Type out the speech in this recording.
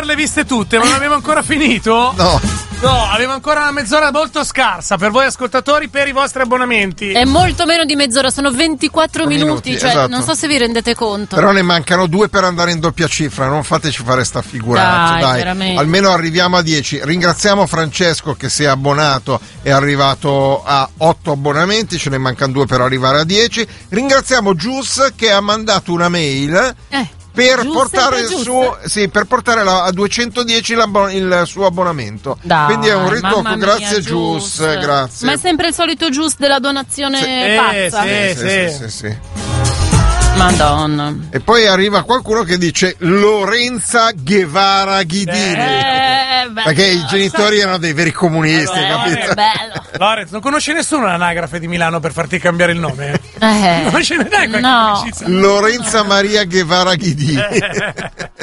averle viste tutte, ma non avevo ancora finito? No, avevo ancora una mezz'ora molto scarsa per voi ascoltatori per i vostri abbonamenti. È molto meno di mezz'ora, sono 24 minuti, cioè esatto. non so se vi rendete conto. Però ne mancano 2 per andare in doppia cifra, non fateci fare sta figuraccia, dai. Veramente. Almeno arriviamo a 10. Ringraziamo Francesco che si è abbonato, è arrivato a 8 abbonamenti, ce ne mancano 2 per arrivare a 10. Ringraziamo Gius che ha mandato una mail per portare per portare a 210 il suo abbonamento. Dai, quindi è un ritocco, mamma grazie mia, Gius, grazie. Ma è sempre il solito Gius della donazione pazza. Sì. Madonna. E poi arriva qualcuno che dice Lorenza Guevara Ghidini. Perché i genitori erano dei veri comunisti, capito? Bello. Lorenzo, non conosci nessuno l'anagrafe di Milano per farti cambiare il nome? Non ce ne dai qualche amicizia? Lorenza Maria Guevara Ghidini.